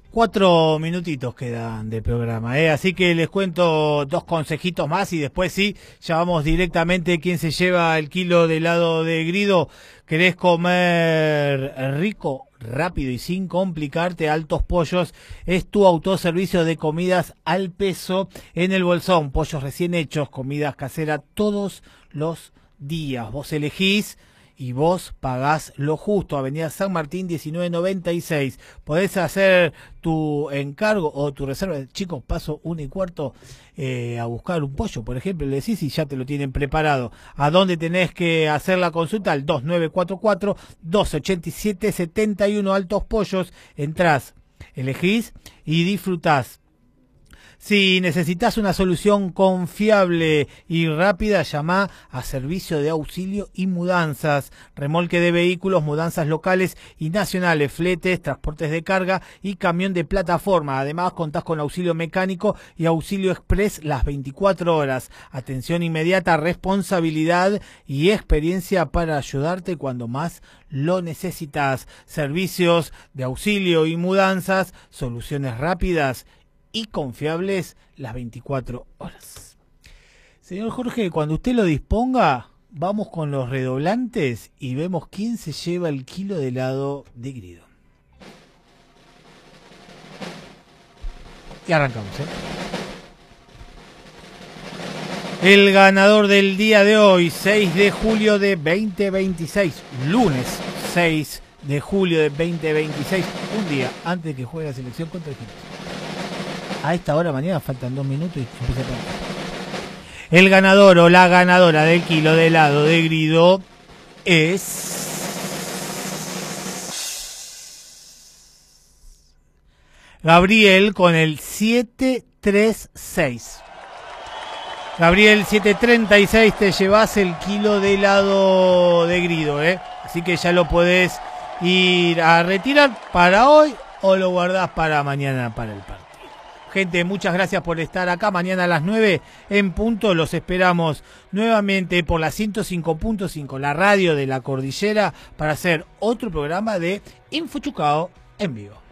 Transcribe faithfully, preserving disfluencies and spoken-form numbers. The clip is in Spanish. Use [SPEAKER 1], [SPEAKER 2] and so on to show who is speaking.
[SPEAKER 1] Cuatro minutitos quedan de programa, ¿eh? Así que les cuento dos consejitos más y después sí, ya vamos directamente quién se lleva el kilo de helado de Grido. ¿Querés comer rico, rápido y sin complicarte? Altos Pollos es tu autoservicio de comidas al peso en el bolsón. Pollos recién hechos, comidas caseras todos los días. Vos elegís y vos pagás lo justo. Avenida San Martín diecinueve noventa y seis. Podés hacer tu encargo o tu reserva. Chicos, paso una y cuarto eh, a buscar un pollo, por ejemplo, le decís y ya te lo tienen preparado. ¿A dónde tenés que hacer la consulta? Al dos nueve cuatro cuatro, dos ocho siete, siete uno. Altos Pollos. Entrás, elegís y disfrutás. Si necesitas una solución confiable y rápida, llama a Servicio de Auxilio y Mudanzas. Remolque de vehículos, mudanzas locales y nacionales, fletes, transportes de carga y camión de plataforma. Además, contás con auxilio mecánico y auxilio express las veinticuatro horas. Atención inmediata, responsabilidad y experiencia para ayudarte cuando más lo necesitas. Servicios de auxilio y mudanzas, soluciones rápidas y confiables las veinticuatro horas. Señor Jorge, cuando usted lo disponga, vamos con los redoblantes y vemos quién se lleva el kilo de helado de Grido. Y arrancamos, ¿eh? El ganador del día de hoy, seis de julio de veinte veintiséis, lunes seis de julio de veinte veintiséis, un día antes de que juegue la selección contra Egipto. A esta hora mañana faltan dos minutos y empieza a partir. El ganador o la ganadora del kilo de helado de Grido es Gabriel con el siete tres seis. Gabriel, siete treinta y seis, te llevas el kilo de helado de Grido, ¿eh? Así que ya lo podés ir a retirar para hoy o lo guardás para mañana para el partido. Gente, muchas gracias por estar acá. Mañana a las nueve en punto los esperamos nuevamente por la ciento cinco punto cinco, la radio de la Cordillera, para hacer otro programa de Infochucao en vivo.